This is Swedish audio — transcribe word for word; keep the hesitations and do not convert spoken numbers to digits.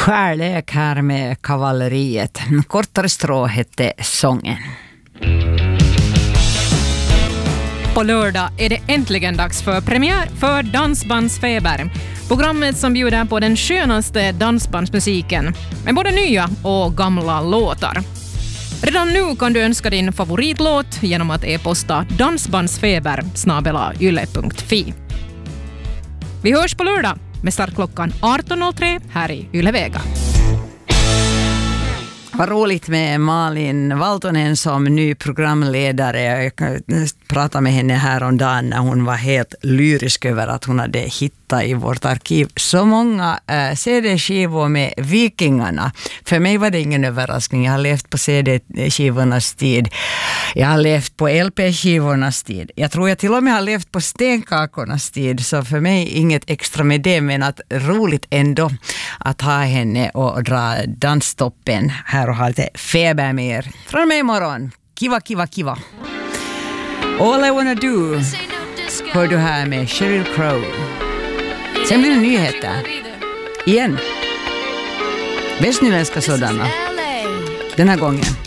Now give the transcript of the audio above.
Kärlek här med kavalleriet. Kortare strå hette sången. På lördag är det äntligen dags för premiär för Dansbandsfeber. Programmet som bjuder på den skönaste dansbandsmusiken med både nya och gamla låtar. Redan nu kan du önska din favoritlåt genom att e-posta dansbandsfeber snabel-a yle punkt fi. Vi hörs på lördag med start klockan arton noll tre här i Yle Vega. Vad roligt med Malin Valtonen som ny programledare. Jag pratade med henne här om dagen när hon var helt lyrisk över att hon hade hittat i vårt arkiv så många äh, C D-skivor med Vikingarna. För mig var det ingen överraskning. Jag har levt på C D-skivornas tid. Jag har levt på L P-skivornas tid. Jag tror jag till och med har levt på stenkakornas tid. Så för mig inget extra med det, men att roligt ändå att ha henne och dra dansstoppen här och ha lite feber med er. Från mig imorgon. Kiva, kiva, kiva. All I wanna do hör du här med Sheryl Crow. Sen blir det nyheter. Igen. Västnyländska sådana. Den här gången.